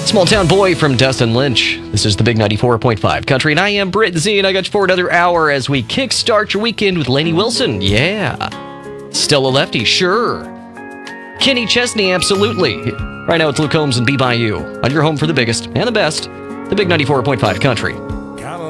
Small Town Boy from Dustin Lynch. This is the Big 94.5 Country, and I am Britt Z, and I got you for another hour as we kickstart your weekend with Lainey Wilson. Yeah. Stella Lefty, sure. Kenny Chesney, absolutely. Right now it's Luke Combs and Be By You on your home for the biggest and the best, the Big 94.5 Country.